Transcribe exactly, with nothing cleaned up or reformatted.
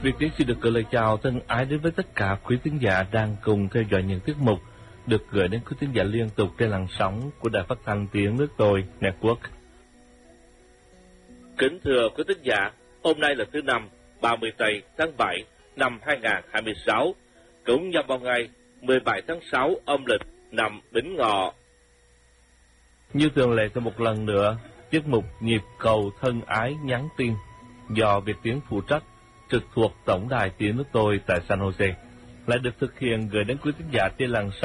Việt Tiến xin được gửi lời chào thân ái đến với tất cả quý thính giả đang cùng theo dõi những tiết mục được gửi đến quý thính giả liên tục trên làn sóng của Đài Phát thanh Tiếng Nước Tôi Network. Kính thưa quý thính giả, hôm nay là thứ năm, ba mươi tây tháng bảy năm hai nghìn không trăm hai mươi sáu, cũng nhằm vào ngày mười bảy tháng sáu âm lịch năm Bính Ngọ. Như thường lệ, thêm một lần nữa, tiết mục Nhịp Cầu Thân Ái Nhắn Tin do Việt Tiến phụ trách, trực thuộc Tổng đài Tiếng Nước Tôi tại San Jose, lại được thực hiện gửi đến quý thính giả trên làn sóng